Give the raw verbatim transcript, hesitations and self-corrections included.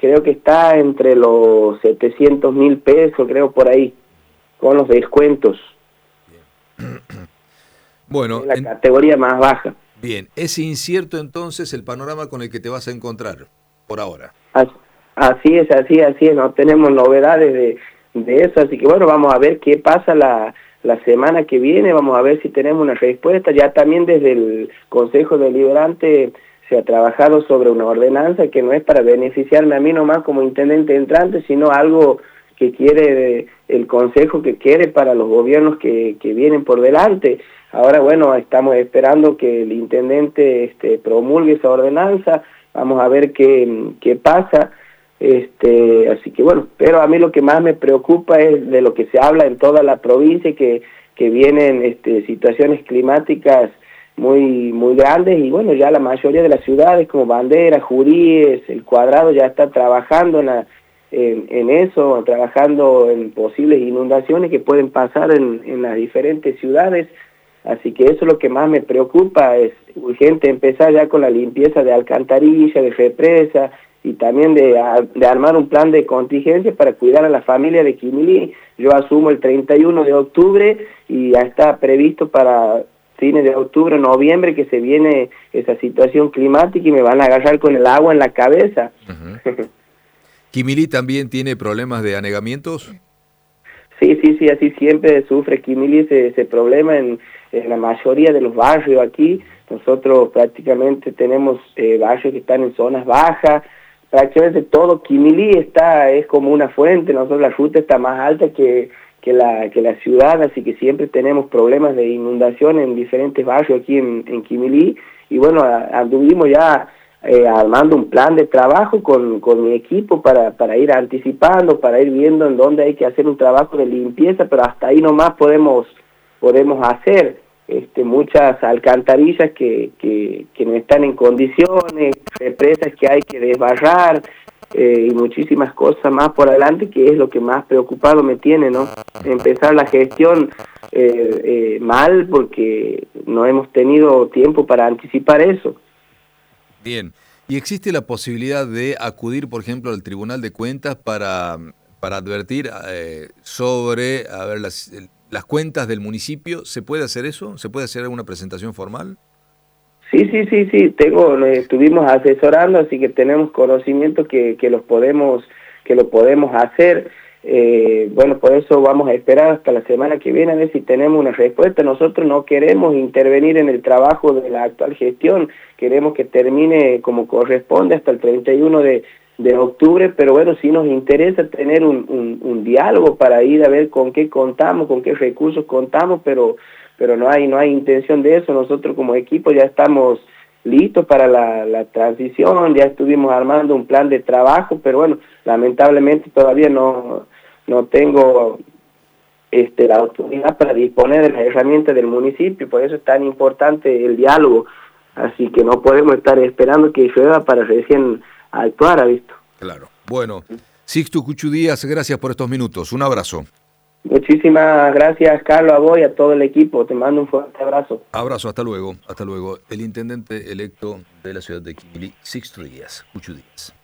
creo que está entre los setecientos mil pesos, creo por ahí, con los descuentos. Bueno, es la en... categoría más baja. Bien, es incierto entonces el panorama con el que te vas a encontrar, por ahora. Así es, así, así es, no tenemos novedades de, de eso, así que bueno, vamos a ver qué pasa la, la semana que viene, vamos a ver si tenemos una respuesta. Ya también desde el Consejo Deliberante se ha trabajado sobre una ordenanza que no es para beneficiarme a mí nomás como intendente entrante, sino algo que quiere el Consejo, que quiere para los gobiernos que, que vienen por delante. Ahora, bueno, estamos esperando que el intendente este, promulgue esa ordenanza, vamos a ver qué, qué pasa. Este, así que bueno, pero a mí lo que más me preocupa es de lo que se habla en toda la provincia, que, que vienen este, situaciones climáticas muy muy grandes, y bueno, ya la mayoría de las ciudades como Bandera, Juríes, El Cuadrado ya está trabajando en, la, en, en eso, trabajando en posibles inundaciones que pueden pasar en, en las diferentes ciudades. Así que eso es lo que más me preocupa, es urgente empezar ya con la limpieza de alcantarilla, de represa, y también de, de armar un plan de contingencia para cuidar a la familia de Quimilí. Yo asumo el treinta y uno de octubre y ya está previsto para fines de octubre, noviembre, que se viene esa situación climática y me van a agarrar con el agua en la cabeza. Uh-huh. ¿Quimilí también tiene problemas de anegamientos? Sí, sí, sí, así siempre sufre Quimilí ese, ese problema en, en la mayoría de los barrios aquí. Nosotros prácticamente tenemos eh, barrios que están en zonas bajas, prácticamente todo Quimilí está, es como una fuente. Nosotros la ruta está más alta que, que, la, que la ciudad, así que siempre tenemos problemas de inundación en diferentes barrios aquí en, en Quimilí, y bueno, anduvimos ya eh, armando un plan de trabajo con, con mi equipo para, para ir anticipando, para ir viendo en dónde hay que hacer un trabajo de limpieza, pero hasta ahí nomás podemos, podemos hacer. Este, muchas alcantarillas que, que, que no están en condiciones, represas que hay que desbarrar, eh, y muchísimas cosas más por adelante, que es lo que más preocupado me tiene, ¿no? Empezar la gestión eh, eh, mal, porque no hemos tenido tiempo para anticipar eso. Bien, ¿y existe la posibilidad de acudir, por ejemplo, al Tribunal de Cuentas para, para advertir eh, sobre, a ver, las... las cuentas del municipio? ¿Se puede hacer eso? ¿Se puede hacer alguna presentación formal? Sí, sí, sí, sí, tengo, nos estuvimos asesorando, así que tenemos conocimiento que, que los podemos, que lo podemos hacer. Eh, bueno, por eso vamos a esperar hasta la semana que viene a ver si tenemos una respuesta. Nosotros no queremos intervenir en el trabajo de la actual gestión, queremos que termine como corresponde hasta el treinta y uno de octubre, pero bueno, sí nos interesa tener un, un, un diálogo para ir a ver con qué contamos, con qué recursos contamos, pero pero no hay no hay intención de eso. Nosotros como equipo ya estamos listos para la, la transición, ya estuvimos armando un plan de trabajo, pero bueno, lamentablemente todavía no no tengo este la autoridad para disponer de las herramientas del municipio, por eso es tan importante el diálogo, así que no podemos estar esperando que llueva para recién actuar, ¿ha visto? Claro. Bueno, Sixto Cuchu Díaz, gracias por estos minutos. Un abrazo. Muchísimas gracias, Carlos, a vos y a todo el equipo. Te mando un fuerte abrazo. Abrazo, hasta luego. Hasta luego. El intendente electo de la ciudad de Quimilí, Sixto Díaz, Cuchu Díaz.